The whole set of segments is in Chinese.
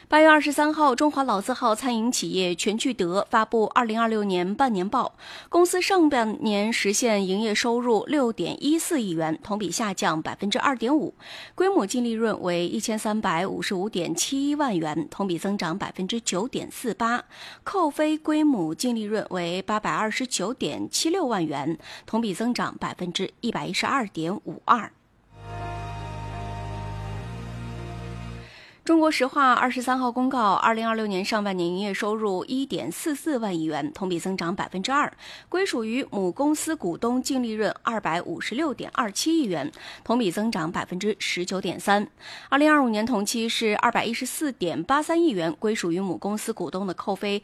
8月23号，中华老字号餐饮企业全聚德发布2026年半年报，公司上半年实现营业收入6.14亿元，同比下降2.5%，规模净利润为1355.71万元，同比增长9.48%，扣非规模净利润为829.76万元，同比增长112.52%。中国石化23号公告，2026年上半年营业收入1.44万亿元，同比增长2%，归属于母公司股东净利润256.27亿元，同比增长19.3%。2025年同期是214.83亿元，归属于母公司股东的扣非，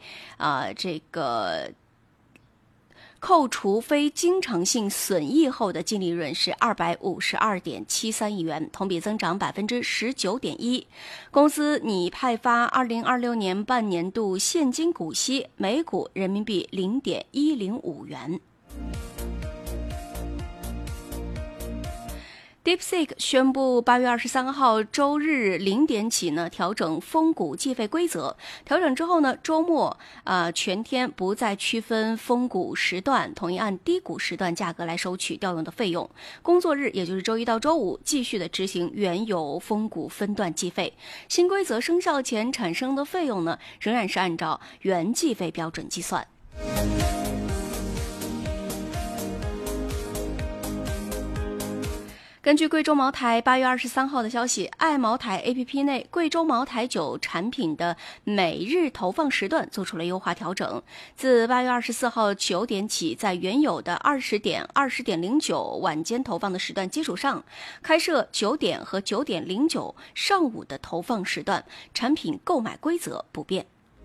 扣除非经常性损益后的净利润是252.73亿元，同比增长19.1%。公司拟派发2026年半年度现金股息，每股人民币0.105元。DeepSeek 宣布8月23号周日0点起调整风谷计费规则。调整之后周末全天不再区分风谷时段，统一按低谷时段价格来收取调用的费用。工作日也就是周一到周五继续的执行原有风谷分段计费。新规则生效前产生的费用仍然是按照原计费标准计算。根据贵州茅台8月23号的消息，爱茅台 APP 内贵州茅台酒产品的每日投放时段做出了优化调整。自8月24号9点起，在原有的20点、20点09晚间投放的时段基础上，开设9点和9点09上午的投放时段，产品购买规则不变。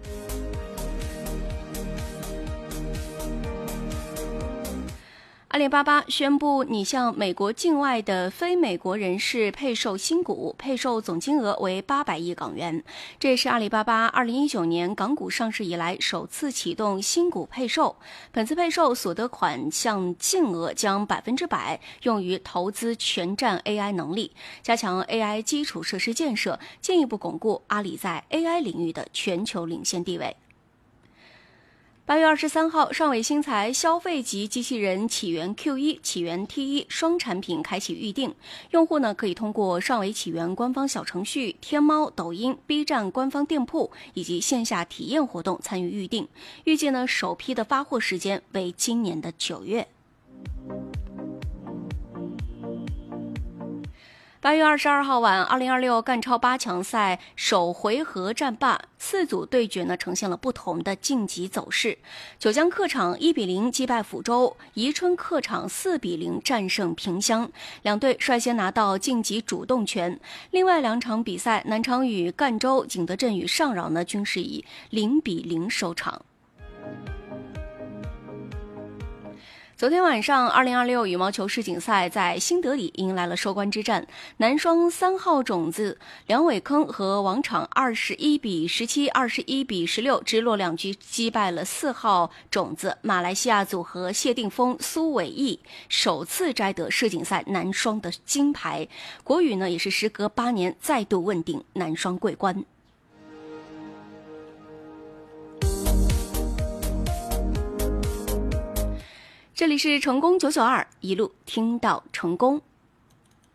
阿里巴巴宣布拟向美国境外的非美国人士配售新股，配售总金额为800亿港元。这也是阿里巴巴2019年港股上市以来首次启动新股配售。本次配售所得款项净额将100%用于投资全站 AI 能力，加强 AI 基础设施建设，进一步巩固阿里在 AI 领域的全球领先地位。8月23号，上尾新材消费级机器人起源 Q1、起源 T1 双产品开启预定，用户可以通过上尾起源官方小程序、天猫、抖音、B 站官方店铺以及线下体验活动参与预定。预计首批的发货时间为今年的9月。8月22号晚，2026赣超8强赛首回合战罢，4组对决呈现了不同的晋级走势。九江客场1-0击败抚州，宜春客场4-0战胜萍乡，两队率先拿到晋级主动权。另外两场比赛，南昌与赣州、景德镇与上饶均是以0-0收场。昨天晚上，2026羽毛球世锦赛在新德里迎来了收官之战。男双3号种子梁伟铿和王昶21-17、21-16直落2局击败了4号种子马来西亚组合谢定峰、苏伟毅，首次摘得世锦赛男双的金牌。国羽也是时隔8年再度问鼎男双桂冠。这里是成功992，一路听到成功。